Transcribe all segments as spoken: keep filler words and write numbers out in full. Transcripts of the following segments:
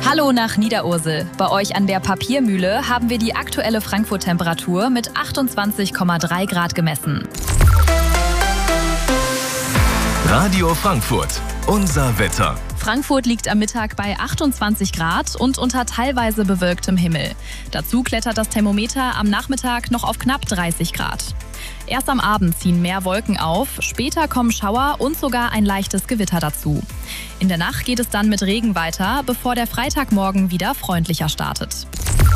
Hallo nach Niederursel. Bei euch an der Papiermühle haben wir die aktuelle Frankfurt-Temperatur mit achtundzwanzig Komma drei Grad gemessen. Radio Frankfurt, unser Wetter. Frankfurt liegt am Mittag bei achtundzwanzig Grad und unter teilweise bewölktem Himmel. Dazu klettert das Thermometer am Nachmittag noch auf knapp dreißig Grad. Erst am Abend ziehen mehr Wolken auf, später kommen Schauer und sogar ein leichtes Gewitter dazu. In der Nacht geht es dann mit Regen weiter, bevor der Freitagmorgen wieder freundlicher startet.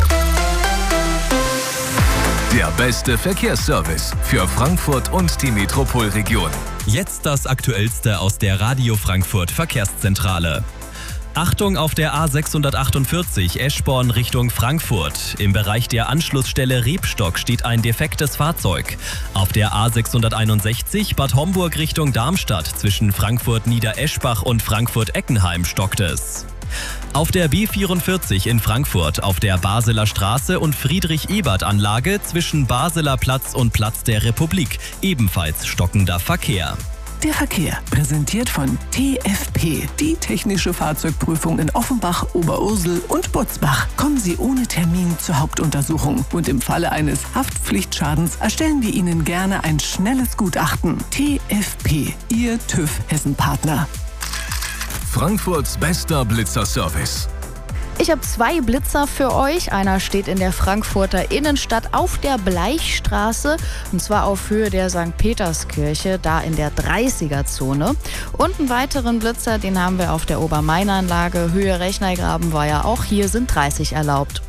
Der beste Verkehrsservice für Frankfurt und die Metropolregion. Jetzt das Aktuellste aus der Radio Frankfurt Verkehrszentrale. Achtung auf der A sechshundertachtundvierzig Eschborn Richtung Frankfurt. Im Bereich der Anschlussstelle Rebstock steht ein defektes Fahrzeug. Auf der A sechshunderteinundsechzig Bad Homburg Richtung Darmstadt zwischen Frankfurt-Niedereschbach und Frankfurt-Eckenheim stockt es. Auf der B vierundvierzig in Frankfurt auf der Baseler Straße und Friedrich-Ebert-Anlage zwischen Baseler Platz und Platz der Republik ebenfalls stockender Verkehr. Der Verkehr, präsentiert von T F P, die technische Fahrzeugprüfung in Offenbach, Oberursel und Butzbach. Kommen Sie ohne Termin zur Hauptuntersuchung und im Falle eines Haftpflichtschadens erstellen wir Ihnen gerne ein schnelles Gutachten. T F P, Ihr TÜV Hessen-Partner. Frankfurts bester Blitzerservice. Ich habe zwei Blitzer für euch. Einer steht in der Frankfurter Innenstadt auf der Bleichstraße, und zwar auf Höhe der Sankt Peterskirche, da in der dreißiger-Zone. Und einen weiteren Blitzer, den haben wir auf der Obermain-Anlage, Höhe Rechnergraben war ja auch hier, sind dreißig erlaubt.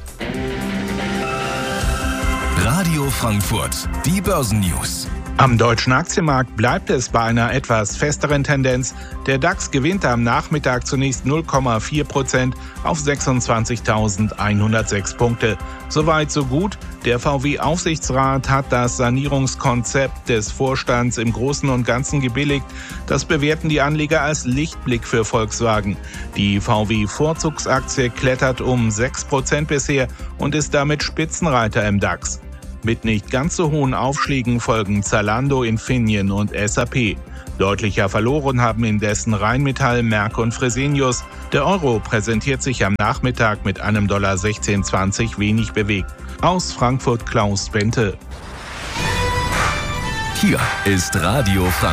Radio Frankfurt, die Börsennews. Am deutschen Aktienmarkt bleibt es bei einer etwas festeren Tendenz. Der DAX gewinnt am Nachmittag zunächst null Komma vier Prozent auf sechsundzwanzigtausendeinhundertsechs Punkte. Soweit so gut. Der V W-Aufsichtsrat hat das Sanierungskonzept des Vorstands im Großen und Ganzen gebilligt. Das bewerten die Anleger als Lichtblick für Volkswagen. Die V W-Vorzugsaktie klettert um sechs Prozent bisher und ist damit Spitzenreiter im DAX. Mit nicht ganz so hohen Aufschlägen folgen Zalando, Infineon und S A P. Deutlicher verloren haben indessen Rheinmetall, Merck und Fresenius. Der Euro präsentiert sich am Nachmittag mit einem Dollar sechzehn zwanzig wenig bewegt. Aus Frankfurt Klaus Bente. Hier ist Radio Frankfurt.